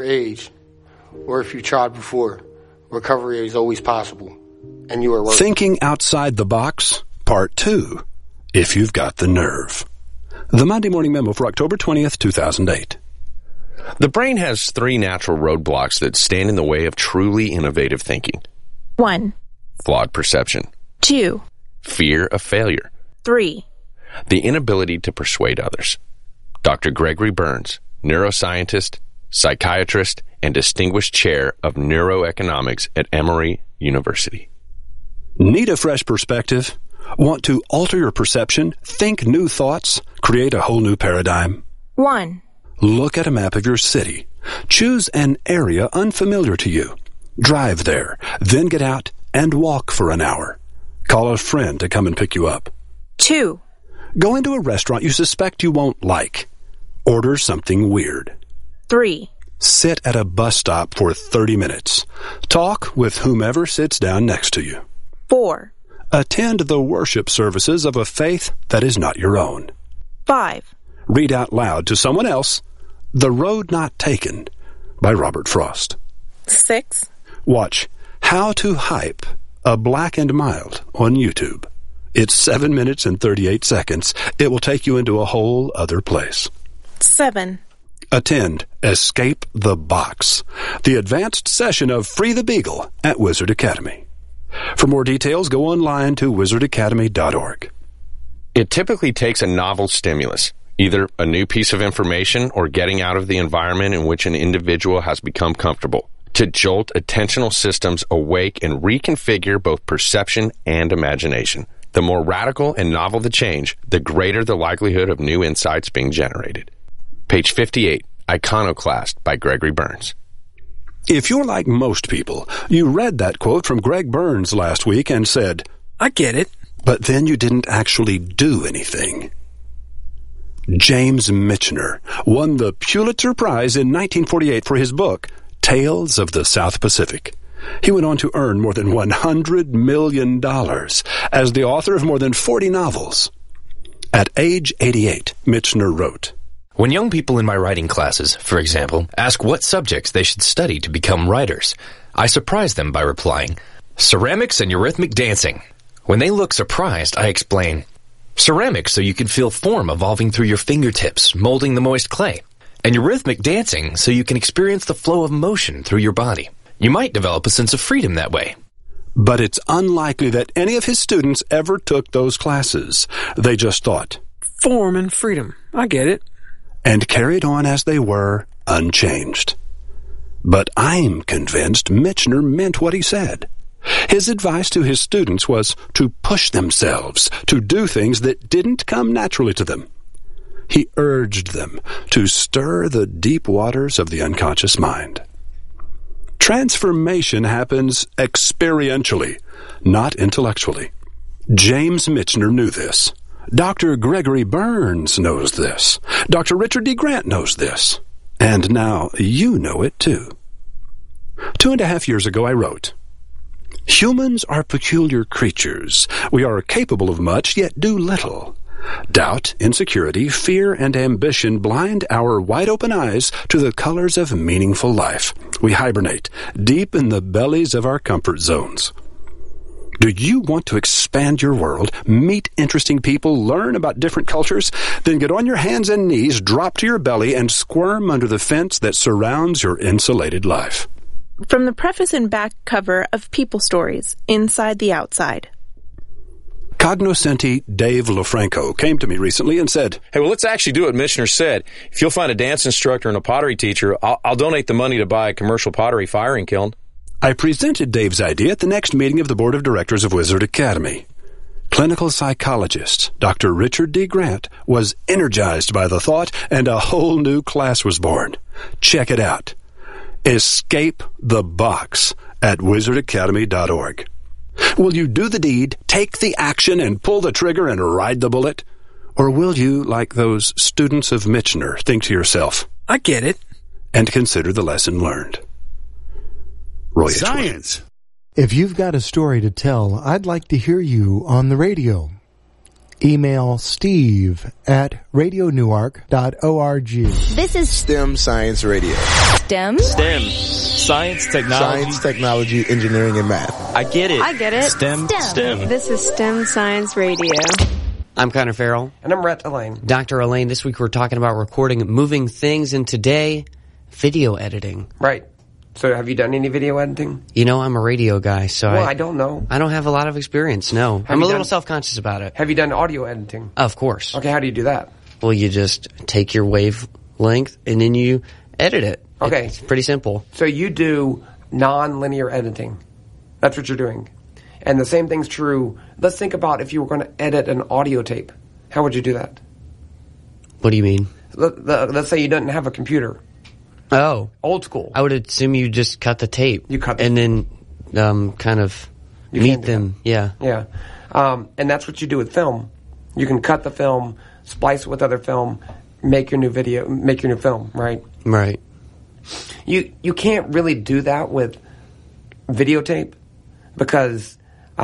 age, or if you tried before, recovery is always possible, and you are working. Thinking Outside the Box, Part 2, if you've got the nerve. The Monday Morning Memo for October 20th, 2008. The brain has 3 natural roadblocks that stand in the way of truly innovative thinking. 1. Flawed perception. 2. Fear of failure. 3. The inability to persuade others. Dr. Gregory Burns, neuroscientist, psychiatrist, and distinguished chair of neuroeconomics at Emory University. Need a fresh perspective? Want to alter your perception? Think new thoughts? Create a whole new paradigm? 1. Look at a map of your city. Choose an area unfamiliar to you. Drive there, then get out and walk for an hour. Call a friend to come and pick you up. 2. Go into a restaurant you suspect you won't like. Order something weird. 3. Sit at a bus stop for 30 minutes. Talk with whomever sits down next to you. 4. Attend the worship services of a faith that is not your own. 5. Read out loud to someone else The Road Not Taken by Robert Frost. 6. Watch How to Hype a Black and Mild on YouTube. It's 7 minutes and 38 seconds. It will take you into a whole other place. 7. Attend Escape the Box, the advanced session of Free the Beagle at Wizard Academy. For more details, go online to wizardacademy.org. It typically takes a novel stimulus, either a new piece of information or getting out of the environment in which an individual has become comfortable, to jolt attentional systems awake and reconfigure both perception and imagination. The more radical and novel the change, the greater the likelihood of new insights being generated. Page 58, Iconoclast by Gregory Burns. If you're like most people, you read that quote from Greg Burns last week and said, I get it. But then you didn't actually do anything. James Michener won the Pulitzer Prize in 1948 for his book, Tales of the South Pacific. He went on to earn more than $100 million as the author of more than 40 novels. At age 88, Michener wrote, When young people in my writing classes, for example, ask what subjects they should study to become writers, I surprise them by replying, ceramics and eurythmic dancing. When they look surprised, I explain, ceramics so you can feel form evolving through your fingertips, molding the moist clay, and eurythmic dancing so you can experience the flow of motion through your body. You might develop a sense of freedom that way. But it's unlikely that any of his students ever took those classes. They just thought, form and freedom. I get it. And carried on as they were, unchanged. But I'm convinced Michener meant what he said. His advice to his students was to push themselves, to do things that didn't come naturally to them. He urged them to stir the deep waters of the unconscious mind. Transformation happens experientially, not intellectually. James Michener knew this. Dr. Gregory Burns knows this. Dr. Richard D. Grant knows this. And now you know it too. 2.5 years ago I wrote, Humans are peculiar creatures. We are capable of much, yet do little. Doubt, insecurity, fear, and ambition blind our wide-open eyes to the colors of meaningful life. We hibernate deep in the bellies of our comfort zones. Do you want to expand your world, meet interesting people, learn about different cultures? Then get on your hands and knees, drop to your belly, and squirm under the fence that surrounds your insulated life. From the preface and back cover of People Stories, Inside the Outside. Cognoscenti Dave LaFranco came to me recently and said, Hey, well, let's actually do what Michener said. If you'll find a dance instructor and a pottery teacher, I'll donate the money to buy a commercial pottery firing kiln. I presented Dave's idea at the next meeting of the Board of Directors of Wizard Academy. Clinical psychologist Dr. Richard D. Grant was energized by the thought, and a whole new class was born. Check it out. Escape the Box at wizardacademy.org. Will you do the deed, take the action, and pull the trigger and ride the bullet? Or will you, like those students of Michener, think to yourself, I get it, and consider the lesson learned? Roy H. Science. If you've got a story to tell, I'd like to hear you on the radio. Email steve@radionewark.org. This is STEM Science Radio. STEM? STEM. Science, technology, engineering, and math. I get it. I get it. STEM. This is STEM Science Radio. I'm Connor Farrell. And I'm Rhett Elaine. Dr. Elaine, this week we're talking about recording moving things, and today, video editing. Right. So have you done any video editing? You know, I'm a radio guy, so I don't know. I don't have a lot of experience, no. I'm a little self-conscious about it. Have you done audio editing? Of course. Okay, how do you do that? Well, you just take your wavelength and then you edit it. Okay. It's pretty simple. So you do non-linear editing. That's what you're doing. And the same thing's true. Let's think about if you were going to edit an audio tape. How would you do that? What do you mean? Let's say you didn't have a computer. Oh. Old school. I would assume you just cut the tape. You cut the and then kind of meet them. Yeah. Yeah. And that's what you do with film. You can cut the film, splice it with other film, make your new video, make your new film, right? Right. You can't really do that with videotape because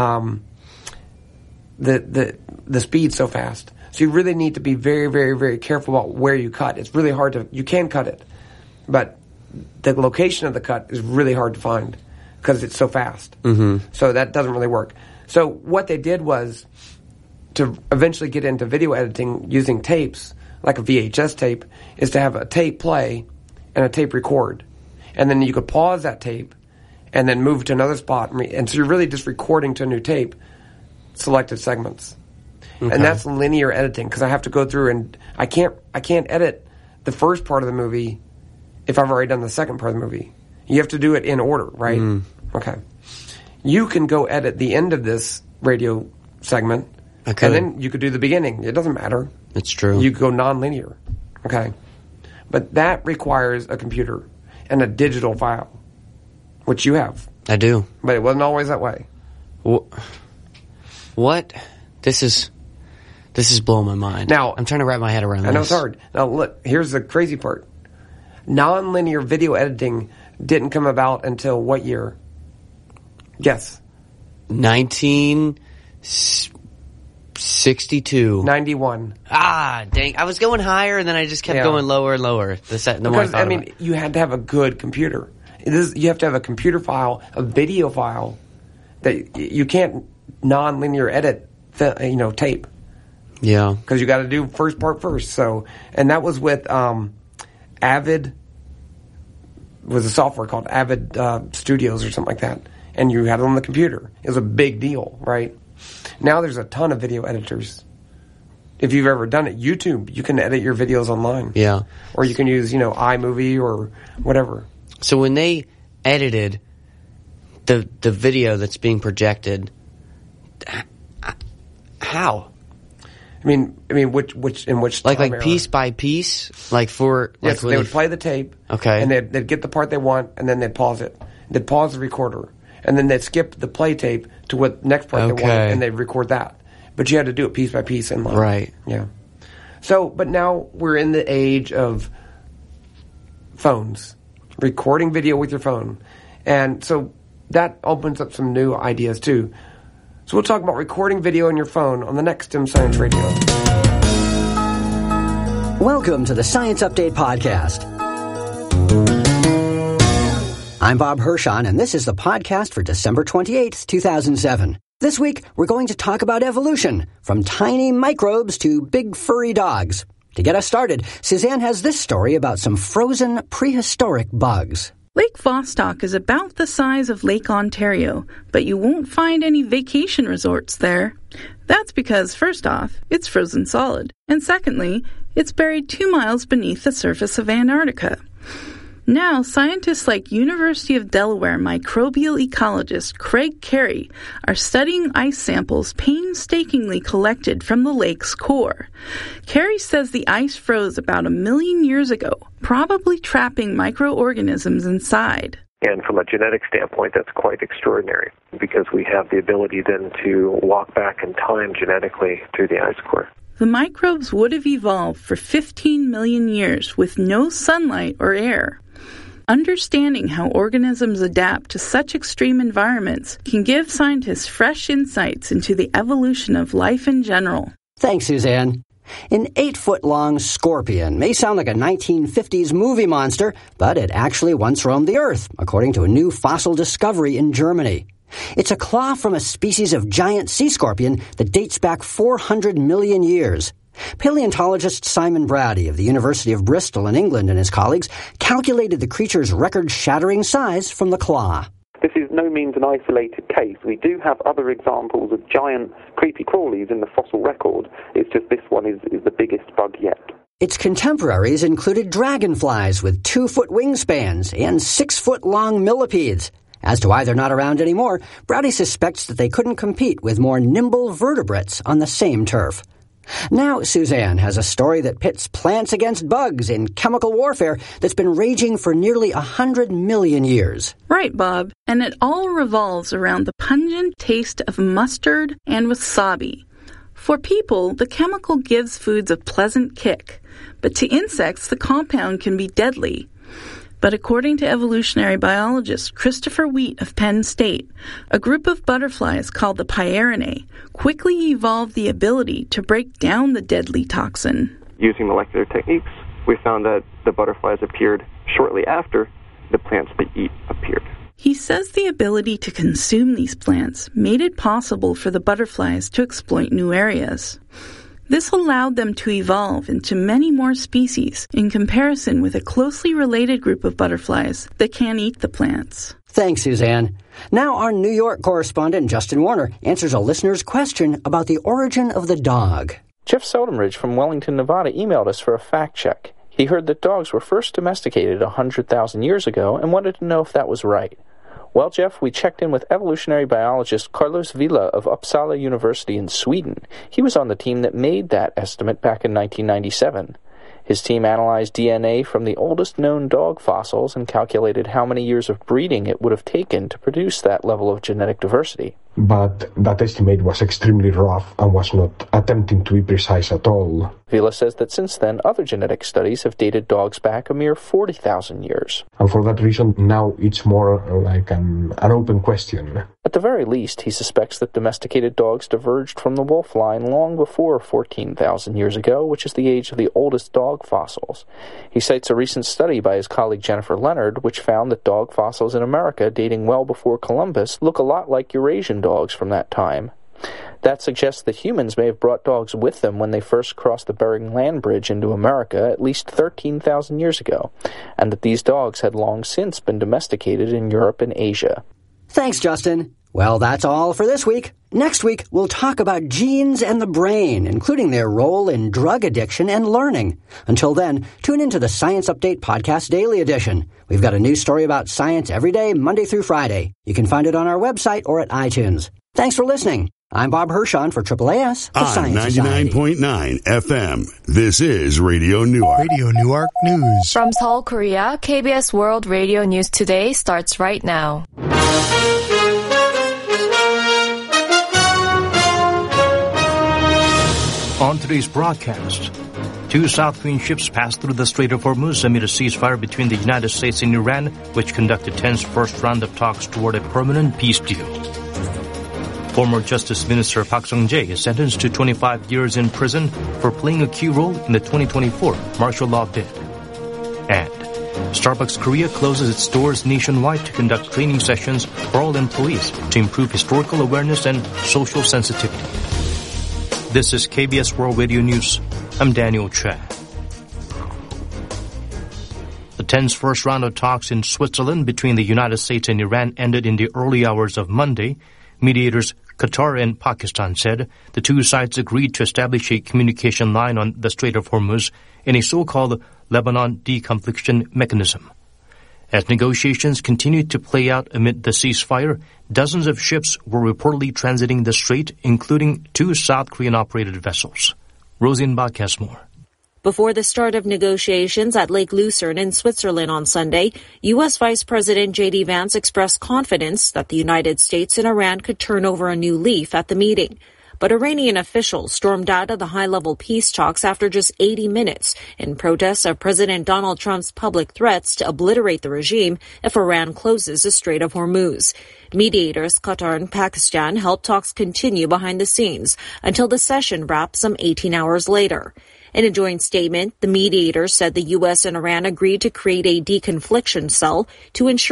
the speed's so fast. So you really need to be very, very, very careful about where you cut. It's really hard to, you can cut it, but the location of the cut is really hard to find because it's so fast. Mm-hmm. So that doesn't really work. So what they did was to eventually get into video editing using tapes, like a VHS tape, is to have a tape play and a tape record. And then you could pause that tape and then move to another spot. And so you're really just recording to a new tape selected segments. Okay. And that's linear editing because I have to go through and I can't edit the first part of the movie if I've already done the second part of the movie. You have to do it in order, right? Mm. Okay. You can go edit the end of this radio segment, and then you could do the beginning. It doesn't matter. It's true. You could go non-linear, okay? But that requires a computer and a digital file, which you have. I do. But it wasn't always that way. What? This is blowing my mind. Now, I'm trying to wrap my head around this. I know it's hard. Now, look, here's the crazy part. Non-linear video editing didn't come about until what year? Guess. 1962. 91. Ah, dang. I was going higher, and then I just kept going lower and lower. Because, I mean, you had to have a good computer. You have to have a computer file, a video file, that you can't non-linear edit, tape. Yeah. Because you got to do first part first. So, and that was with Avid. Was a software called Avid Studios or something like that, and you had it on the computer. It was a big deal, right? Now there's a ton of video editors. If you've ever done it, YouTube, you can edit your videos online. Yeah. Or you can use, iMovie or whatever. So when they edited the video that's being projected, how? I mean, which like piece by piece, like for yes, they would play the tape, okay, and they'd get the part they want, and then they'd pause it. They'd pause the recorder, and then they'd skip the play tape to what next part they want, and they'd record that. But you had to do it piece by piece in line, right? Yeah. So, but now we're in the age of phones, recording video with your phone, and so that opens up some new ideas too. So we'll talk about recording video on your phone on the next STEM Science Radio. Welcome to the Science Update Podcast. I'm Bob Hirschon, and this is the podcast for December 28th, 2007. This week, we're going to talk about evolution, from tiny microbes to big furry dogs. To get us started, Suzanne has this story about some frozen prehistoric bugs. Lake Vostok is about the size of Lake Ontario, but you won't find any vacation resorts there. That's because, first off, it's frozen solid, and secondly, it's buried 2 miles beneath the surface of Antarctica. Now, scientists like University of Delaware microbial ecologist Craig Carey are studying ice samples painstakingly collected from the lake's core. Carey says the ice froze about 1 million years ago, probably trapping microorganisms inside. And from a genetic standpoint, that's quite extraordinary because we have the ability then to walk back in time genetically through the ice core. The microbes would have evolved for 15 million years with no sunlight or air. Understanding how organisms adapt to such extreme environments can give scientists fresh insights into the evolution of life in general. Thanks, Suzanne. An 8-foot-long scorpion may sound like a 1950s movie monster, but it actually once roamed the Earth, according to a new fossil discovery in Germany. It's a claw from a species of giant sea scorpion that dates back 400 million years. Paleontologist Simon Brady of the University of Bristol in England and his colleagues calculated the creature's record-shattering size from the claw. This is no means an isolated case. We do have other examples of giant creepy crawlies in the fossil record. It's just this one is the biggest bug yet. Its contemporaries included dragonflies with 2-foot wingspans and 6-foot-long millipedes. As to why they're not around anymore, Brady suspects that they couldn't compete with more nimble vertebrates on the same turf. Now, Suzanne has a story that pits plants against bugs in chemical warfare that's been raging for nearly 100 million years. Right, Bob. And it all revolves around the pungent taste of mustard and wasabi. For people, the chemical gives foods a pleasant kick, but to insects, the compound can be deadly. But according to evolutionary biologist Christopher Wheat of Penn State, a group of butterflies called the Pierinae quickly evolved the ability to break down the deadly toxin. Using molecular techniques, we found that the butterflies appeared shortly after the plants they eat appeared. He says the ability to consume these plants made it possible for the butterflies to exploit new areas. This allowed them to evolve into many more species in comparison with a closely related group of butterflies that can't eat the plants. Thanks, Suzanne. Now our New York correspondent, Justin Warner, answers a listener's question about the origin of the dog. Jeff Seldenridge from Wellington, Nevada emailed us for a fact check. He heard that dogs were first domesticated 100,000 years ago and wanted to know if that was right. Well, Jeff, we checked in with evolutionary biologist Carlos Vila of Uppsala University in Sweden. He was on the team that made that estimate back in 1997. His team analyzed DNA from the oldest known dog fossils and calculated how many years of breeding it would have taken to produce that level of genetic diversity. But that estimate was extremely rough and was not attempting to be precise at all. Vila says that since then, other genetic studies have dated dogs back a mere 40,000 years. And for that reason, now it's more like an open question. At the very least, he suspects that domesticated dogs diverged from the wolf line long before 14,000 years ago, which is the age of the oldest dog fossils. He cites a recent study by his colleague Jennifer Leonard, which found that dog fossils in America dating well before Columbus look a lot like Eurasian dogs from that time. That suggests that humans may have brought dogs with them when they first crossed the Bering Land Bridge into America at least 13,000 years ago, and that these dogs had long since been domesticated in Europe and Asia. Thanks, Justin. Well, that's all for this week. Next week, we'll talk about genes and the brain, including their role in drug addiction and learning. Until then, tune into the Science Update Podcast Daily Edition. We've got a new story about science every day, Monday through Friday. You can find it on our website or at iTunes. Thanks for listening. I'm Bob Hirschon for AAAS, the Science Society. 99.9 FM. This is Radio Newark. Radio Newark News. From Seoul, Korea, KBS World Radio News Today starts right now. On today's broadcast, 2 South Korean ships passed through the Strait of Hormuz amid a ceasefire between the United States and Iran, which conducted tense first round of talks toward a permanent peace deal. Former Justice Minister Park Sung-jae is sentenced to 25 years in prison for playing a key role in the 2024 martial law bid. And Starbucks Korea closes its stores nationwide to conduct training sessions for all employees to improve historical awareness and social sensitivity. This is KBS World Radio News. I'm Daniel Choi. The tense first round of talks in Switzerland between the United States and Iran ended in the early hours of Monday. Mediators Qatar and Pakistan said the two sides agreed to establish a communication line on the Strait of Hormuz in a so-called Lebanon deconfliction mechanism. As negotiations continued to play out amid the ceasefire, dozens of ships were reportedly transiting the strait, including 2 South Korean-operated vessels. Rosenbach has more. Before the start of negotiations at Lake Lucerne in Switzerland on Sunday, U.S. Vice President J.D. Vance expressed confidence that the United States and Iran could turn over a new leaf at the meeting. But Iranian officials stormed out of the high-level peace talks after just 80 minutes in protest of President Donald Trump's public threats to obliterate the regime if Iran closes the Strait of Hormuz. Mediators Qatar and Pakistan helped talks continue behind the scenes until the session wrapped some 18 hours later. In a joint statement, the mediators said the U.S. and Iran agreed to create a deconfliction cell to ensure